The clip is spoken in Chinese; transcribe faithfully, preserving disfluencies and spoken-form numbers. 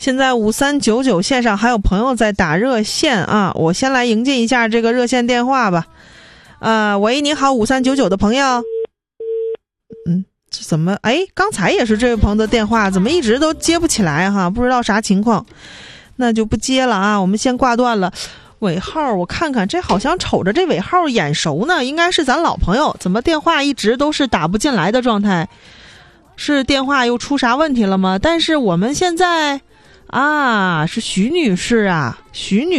现在五三九九线上还有朋友在打热线啊，我先来迎接一下这个热线电话吧。呃，喂，你好，五三九九的朋友。嗯，这怎么？哎，刚才也是这位朋友的电话，怎么一直都接不起来哈？不知道啥情况，那就不接了啊，我们先挂断了。尾号我看看，这好像瞅着这尾号眼熟呢，应该是咱老朋友，怎么电话一直都是打不进来的状态？是电话又出啥问题了吗？但是我们现在啊，是徐女士啊，徐女